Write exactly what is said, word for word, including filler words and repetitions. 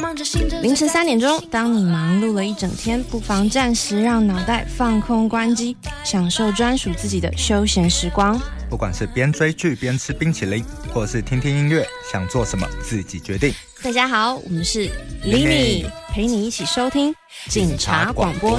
凌晨三点钟，当你忙碌了一整天，不妨暂时让脑袋放空关机，享受专属自己的休闲时光。 不管是边追剧边吃冰淇淋，或是听听音乐，想做什么自己决定。 大家好，我们是 Lini， 陪你一起收听警察广播